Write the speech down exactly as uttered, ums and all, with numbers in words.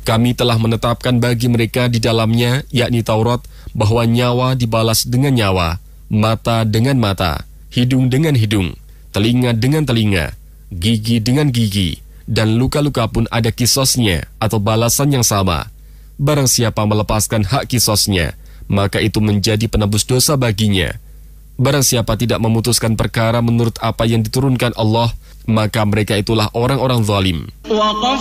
Kami telah menetapkan bagi mereka di dalamnya, yakni Taurat, bahwa nyawa dibalas dengan nyawa, mata dengan mata, hidung dengan hidung, telinga dengan telinga, gigi dengan gigi, dan luka-luka pun ada kisosnya atau balasan yang sama. Barang siapa melepaskan hak kisosnya, maka itu menjadi penebus dosa baginya. Barang siapa tidak memutuskan perkara menurut apa yang diturunkan Allah, maka mereka itulah orang-orang zalim.